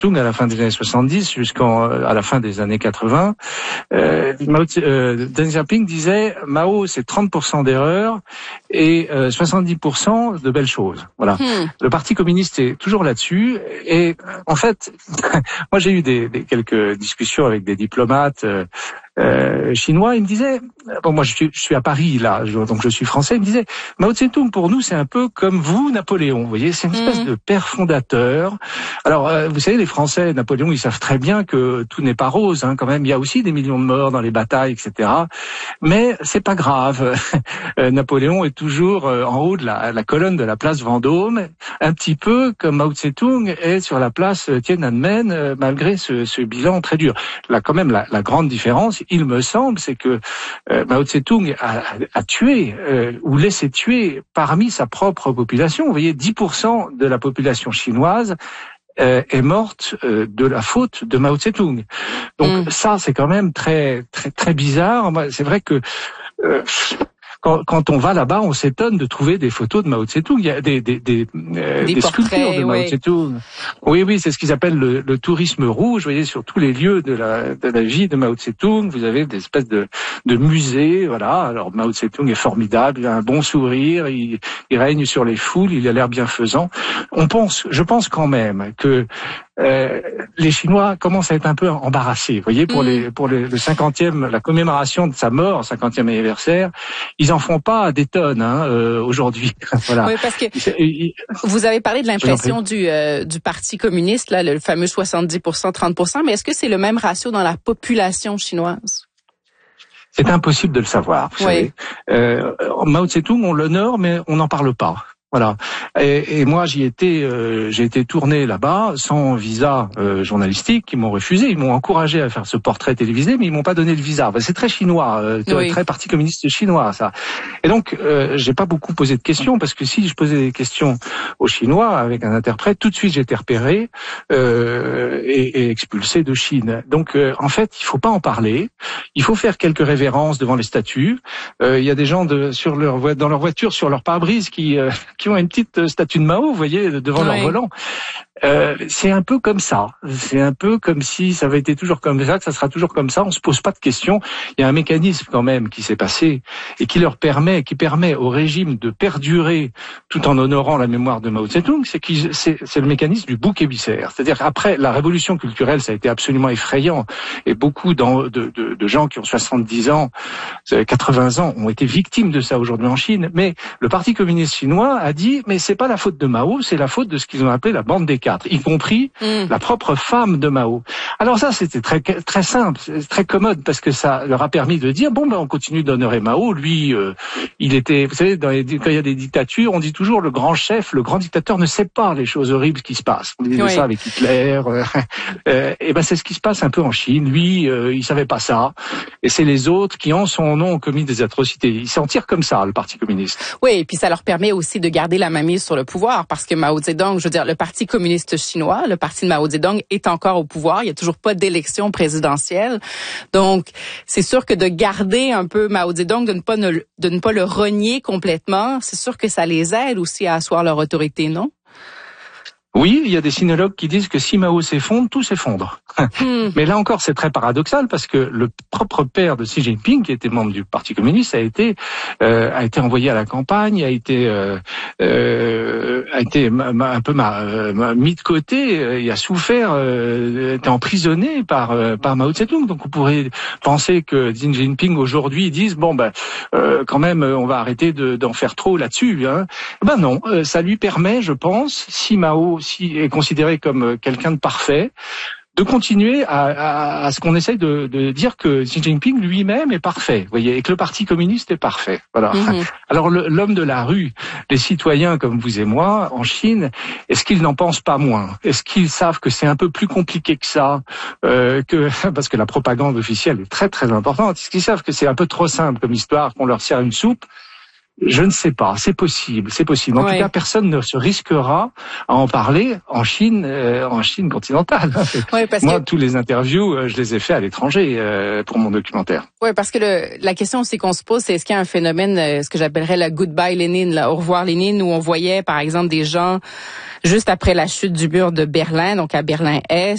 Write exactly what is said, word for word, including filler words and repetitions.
Tse-tung à la fin des années soixante-dix jusqu'en à la fin des années quatre-vingts, euh, Mao Tse, euh, Deng Xiaoping disait Mao c'est trente pour cent d'erreurs et euh, soixante-dix pour cent de belles choses. Voilà. Hmm. Le Parti communiste est toujours là-dessus et en fait, moi j'ai eu des, des quelques discussions avec des diplomates euh, Euh, chinois, il me disait, bon moi je suis, je suis à Paris là, je, donc je suis français, il me disait, Mao Tse-tung pour nous c'est un peu comme vous Napoléon, vous voyez, c'est une espèce mmh. de père fondateur. Alors euh, vous savez les Français, Napoléon, ils savent très bien que tout n'est pas rose, hein, quand même, il y a aussi des millions de morts dans les batailles, et cetera. Mais c'est pas grave, euh, Napoléon est toujours euh, en haut de la, la colonne de la place Vendôme, un petit peu comme Mao Tse-tung est sur la place Tiananmen, euh, malgré ce, ce bilan très dur. Là quand même la, la grande différence, il me semble, c'est que euh, Mao Tse-tung a, a, a tué euh, ou laissé tuer parmi sa propre population. Vous voyez, dix pour cent de la population chinoise euh, est morte euh, de la faute de Mao Tse-tung. Donc mm. ça, c'est quand même très très très bizarre. C'est vrai que euh, Quand, quand on va là-bas, on s'étonne de trouver des photos de Mao Tse-tung. Il y a des, des, des, euh, des, des sculptures de Mao ouais. Tse-tung. Oui, oui, c'est ce qu'ils appellent le, le tourisme rouge. Vous voyez, sur tous les lieux de la, de la vie de Mao Tse-tung, vous avez des espèces de, de musées. Voilà. Alors Mao Tse-tung est formidable, il a un bon sourire, il, il règne sur les foules, il a l'air bienfaisant. On pense, je pense quand même que Euh, les Chinois commencent à être un peu embarrassés. Vous voyez, pour mmh. les pour les, le cinquantième, la commémoration de sa mort, cinquantième anniversaire, ils en font pas des tonnes hein, euh, aujourd'hui. Voilà. Oui, parce que il, vous avez parlé de l'inflation du euh, du Parti communiste, là, le fameux soixante-dix pour cent, trente pour cent, mais est-ce que c'est le même ratio dans la population chinoise? C'est impossible de le savoir. Vous oui. savez, euh, Mao Tse-tung, on l'honore, mais on n'en parle pas. Voilà. Et, et moi, j'y étais, euh, j'ai été tourné là-bas sans visa euh, journalistique. Ils m'ont refusé. Ils m'ont encouragé à faire ce portrait télévisé, mais ils m'ont pas donné le visa. C'est très chinois, euh, oui. très Parti communiste chinois, ça. Et donc, euh, j'ai pas beaucoup posé de questions parce que si je posais des questions aux Chinois avec un interprète, tout de suite j'étais repéré euh, et, et expulsé de Chine. Donc, euh, en fait, il faut pas en parler. Il faut faire quelques révérences devant les statues. Euh, il y a des gens de, sur leur dans leur voiture, sur leur pare-brise qui euh, qui ont une petite statue de Mao, vous voyez, devant ouais. leur volant. Euh, c'est un peu comme ça. C'est un peu comme si ça avait été toujours comme ça, que ça sera toujours comme ça. On se pose pas de questions. Il y a un mécanisme quand même qui s'est passé et qui leur permet, qui permet au régime de perdurer tout en honorant la mémoire de Mao Tse-tung. C'est, qui, c'est, c'est le mécanisme du bouc émissaire. C'est-à-dire qu'après la révolution culturelle, ça a été absolument effrayant et beaucoup de, de, de gens qui ont soixante-dix ans, quatre-vingts ans ont été victimes de ça aujourd'hui en Chine. Mais le Parti communiste chinois a dit, mais c'est pas la faute de Mao, c'est la faute de ce qu'ils ont appelé la bande des quatre, y compris mmh. la propre femme de Mao. Alors ça, c'était très très simple, très commode, parce que ça leur a permis de dire, bon, ben on continue d'honorer Mao. Lui, euh, il était, vous savez, dans les, quand il y a des dictatures, on dit toujours le grand chef, le grand dictateur ne sait pas les choses horribles qui se passent. On disait oui. ça avec Hitler. Euh, euh, et ben c'est ce qui se passe un peu en Chine. Lui, euh, il savait pas ça, et c'est les autres qui, en son nom, ont commis des atrocités. Ils s'en tirent comme ça, le Parti communiste. Oui, et puis ça leur permet aussi de garder la mainmise sur le pouvoir, parce que Mao Zedong, je veux dire, le Parti communiste chinois, le parti de Mao Zedong est encore au pouvoir. Il n'y a toujours pas d'élection présidentielle. Donc, c'est sûr que de garder un peu Mao Zedong, de ne pas, ne, de ne pas le renier complètement, c'est sûr que ça les aide aussi à asseoir leur autorité, non? Oui, il y a des sinologues qui disent que si Mao s'effondre, tout s'effondre. Hmm. Mais là encore, c'est très paradoxal parce que le propre père de Xi Jinping, qui était membre du Parti communiste, a été euh, a été envoyé à la campagne, a été euh, euh, a été ma, ma, un peu ma, ma, mis de côté, il a souffert, euh, été emprisonné par euh, par Mao Tse-tung. Donc on pourrait penser que Xi Jinping aujourd'hui dise bon ben euh, quand même on va arrêter de, d'en faire trop là-dessus. Hein. Ben non, euh, ça lui permet, je pense, si Mao si est considéré comme quelqu'un de parfait, de continuer à, à, à ce qu'on essaye de, de dire que Xi Jinping lui-même est parfait, vous voyez, et que le Parti communiste est parfait. Voilà. Mm-hmm. Alors le, l'homme de la rue, les citoyens comme vous et moi en Chine, est-ce qu'ils n'en pensent pas moins? Est-ce qu'ils savent que c'est un peu plus compliqué que ça, euh, que parce que la propagande officielle est très très importante. Est-ce qu'ils savent que c'est un peu trop simple comme histoire, qu'on leur sert une soupe? Je ne sais pas, c'est possible, c'est possible. En ouais. tout cas, personne ne se risquera à en parler en Chine, euh, en Chine continentale. Ouais, parce Moi, que... tous les interviews, euh, je les ai faits à l'étranger euh, pour mon documentaire. Oui, parce que le, la question aussi qu'on se pose, c'est est-ce qu'il y a un phénomène, euh, ce que j'appellerais la goodbye Lénine, la au revoir Lénine, où on voyait, par exemple, des gens juste après la chute du mur de Berlin, donc à Berlin-Est,